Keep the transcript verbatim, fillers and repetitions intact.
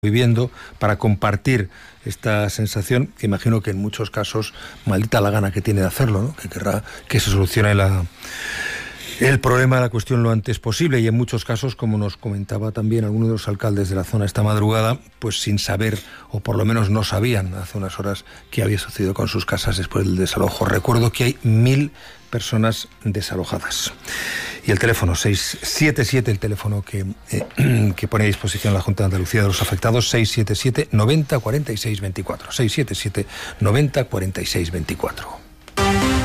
viviendo, para compartir esta sensación que imagino que en muchos casos, maldita la gana que tiene de hacerlo, ¿no? Que querrá que se solucione la, el problema, la cuestión lo antes posible, y en muchos casos, como nos comentaba también alguno de los alcaldes de la zona esta madrugada, pues sin saber, o por lo menos no sabían hace unas horas qué había sucedido con sus casas después del desalojo. Recuerdo que hay mil personas desalojadas. Y el teléfono seis siete siete, el teléfono que, eh, que pone a disposición la Junta de Andalucía de los afectados, seis siete siete, noventa, cuarenta y seis veinticuatro, seis siete siete, noventa, cuarenta y seis veinticuatro.